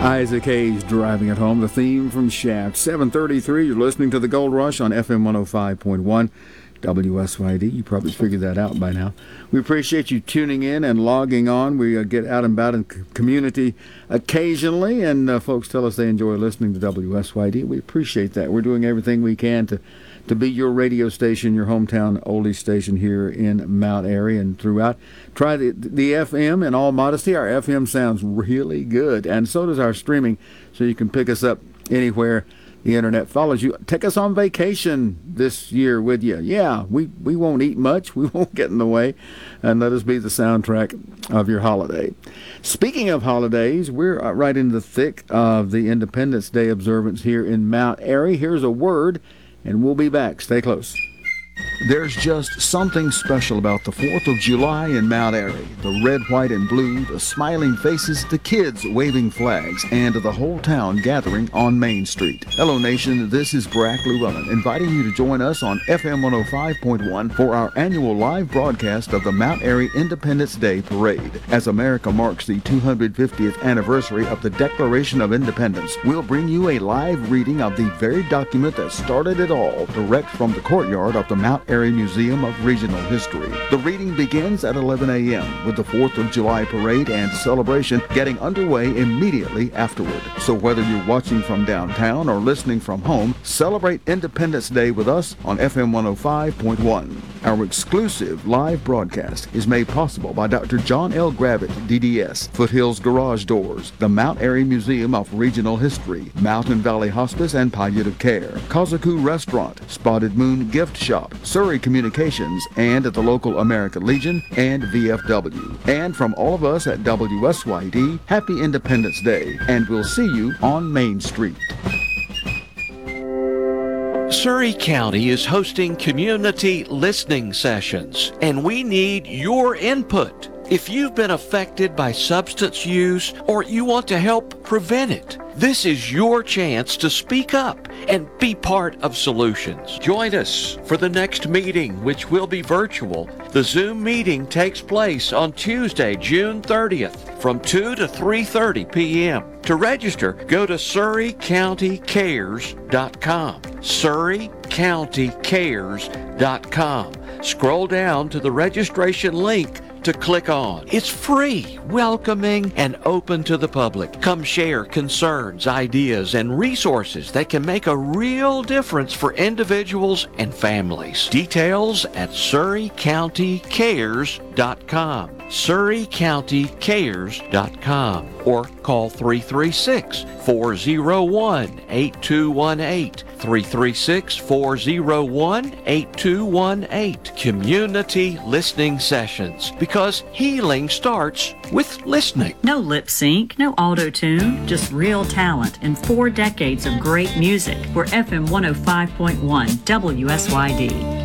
Isaac Hayes driving it home, the theme from Shaft. 7:33, you're listening to The Gold Rush on FM 105.1 WSYD. You probably figured that out by now. We appreciate you tuning in and logging on. We get out and about in the community occasionally, and folks tell us they enjoy listening to WSYD. We appreciate that. We're doing everything we can to be your radio station, your hometown oldie station here in Mount Airy and throughout. Try the FM in all modesty. Our FM sounds really good, and so does our streaming, so you can pick us up anywhere the internet follows you. Take us on vacation this year with you. Yeah, we won't eat much. We won't get in the way, and let us be the soundtrack of your holiday. Speaking of holidays, we're right in the thick of the Independence Day observance here in Mount Airy. Here's a word, and we'll be back. Stay close. There's just something special about the 4th of July in Mount Airy. The red, white, and blue, the smiling faces, the kids waving flags, and the whole town gathering on Main Street. Hello, nation. This is Barack Llewellyn, inviting you to join us on FM 105.1 for our annual live broadcast of the Mount Airy Independence Day Parade. As America marks the 250th anniversary of the Declaration of Independence, we'll bring you a live reading of the very document that started it all, direct from the courtyard of the Mount Airy Museum of Regional History. The reading begins at 11 a.m. with the 4th of July parade and celebration getting underway immediately afterward. So whether you're watching from downtown or listening from home, celebrate Independence Day with us on FM 105.1. Our exclusive live broadcast is made possible by Dr. John L. Gravitt, DDS, Foothills Garage Doors, the Mount Airy Museum of Regional History, Mountain Valley Hospice and Palliative Care, Kazaku Restaurant, Spotted Moon Gift Shop, Surrey Communications, and at the local American Legion and VFW. And from all of us at WSYD, Happy Independence Day, and we'll see you on Main Street. Surrey County is hosting community listening sessions, and we need your input. If you've been affected by substance use or you want to help prevent it, this is your chance to speak up and be part of solutions. Join us for the next meeting, which will be virtual. The Zoom meeting takes place on Tuesday, June 30th from 2 to 3:30 p.m. To register, go to surreycountycares.com. surreycountycares.com. Scroll down to the registration link to click on. It's free, welcoming, and open to the public. Come share concerns, ideas, and resources that can make a real difference for individuals and families. Details at surreycountycares.com. surreycountycares.com or call 336-401-8218. 336-401-8218. Community listening sessions, because healing starts with listening. No lip sync, no auto-tune, just real talent and 4 decades of great music. We're FM 105.1 WSYD.